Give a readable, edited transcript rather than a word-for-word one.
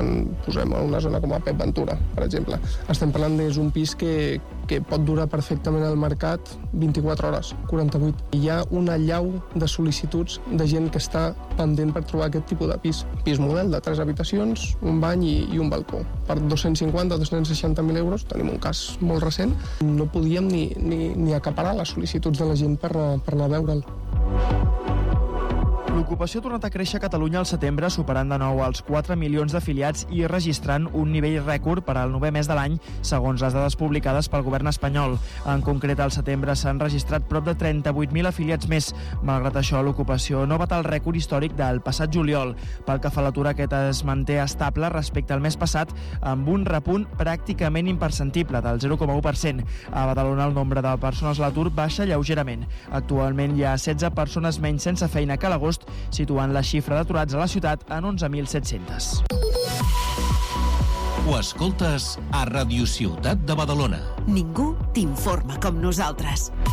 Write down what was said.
posem en una zona com a Pep Ventura, per exemple. Estem parlant d'un pis que pot durar perfectament al mercat 24 hores, 48. Hi ha una allau de sol·licituds de gent que està pendent per trobar aquest tipus de pis. Pis model de 3 habitacions, un bany i un balcó. Per 250.000-260.000 euros, tenim un cas molt recent, no podíem ni acaparar les sol·licituds de la gent per anar a veure'l. L'ocupació ha tornat a créixer a Catalunya al setembre, superant de nou els 4 milions d'afiliats i registrant un nivell rècord per al 9è mes de l'any, segons les dades publicades pel govern espanyol. En concret, al setembre s'han registrat prop de 38.000 afiliats més. Malgrat això, l'ocupació no bat el rècord històric del passat juliol. Pel que fa a l'atur, aquest es manté estable respecte al mes passat, amb un repunt pràcticament imperceptible del 0,1%. A Badalona, el nombre de persones a l'atur baixa lleugerament. Actualment hi ha 16 persones menys sense feina que a l'agost, situant la xifra d'aturats a la ciutat en 11.700. Ho escoltes a Ràdio Ciutat de Badalona. Ningú t'informa com nosaltres.